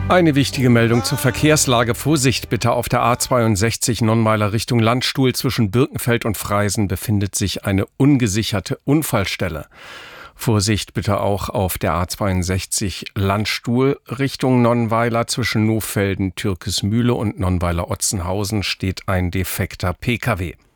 Eine wichtige Meldung zur Verkehrslage. Vorsicht bitte, auf der A62 Nonnweiler Richtung Landstuhl zwischen Birkenfeld und Freisen befindet sich eine ungesicherte Unfallstelle. Vorsicht bitte auch auf der A62 Landstuhl Richtung Nonnweiler zwischen Nohfelden, Türkesmühle und Nonnweiler-Otzenhausen steht ein defekter Pkw.